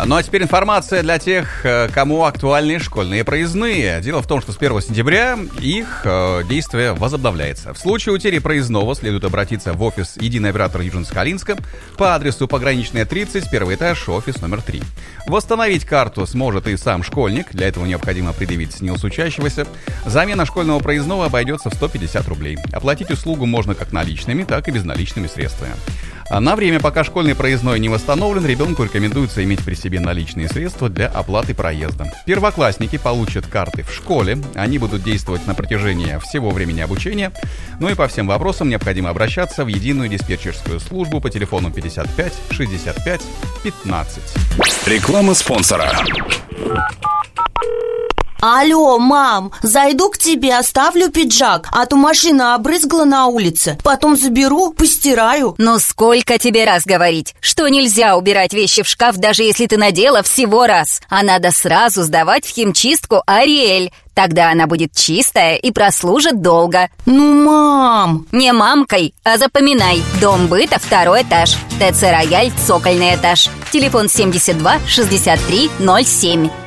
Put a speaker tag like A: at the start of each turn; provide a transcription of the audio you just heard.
A: Ну а теперь информация для тех, кому актуальны школьные проездные. Дело в том, что с 1 сентября их действие возобновляется. В случае утери проездного следует обратиться в офис «Единый оператор Южно-Сахалинска» по адресу Пограничная, 30, первый этаж, офис номер 3. Восстановить карту сможет и сам школьник. Для этого необходимо предъявить СНИЛС учащегося. Замена школьного проездного обойдется в 150 рублей. Оплатить услугу можно как наличными, так и безналичными средствами. А на время, пока школьный проездной не восстановлен, ребенку рекомендуется иметь при себе наличные средства для оплаты проезда. Первоклассники получат карты в школе. Они будут действовать на протяжении всего времени обучения. Ну и по всем вопросам необходимо обращаться в единую диспетчерскую службу по телефону 55 65 15.
B: Реклама спонсора.
C: Алло, мам, зайду к тебе, оставлю пиджак, а то машина обрызгала на улице. Потом заберу, постираю.
D: Ну сколько тебе раз говорить, что нельзя убирать вещи в шкаф, даже если ты надела всего раз. А надо сразу сдавать в химчистку Ариэль. Тогда она будет чистая и прослужит долго.
C: Ну, мам!
D: Не мамкой, а запоминай. Дом быта, 2-й этаж. ТЦ «Рояль», цокольный этаж. Телефон 72 63 07.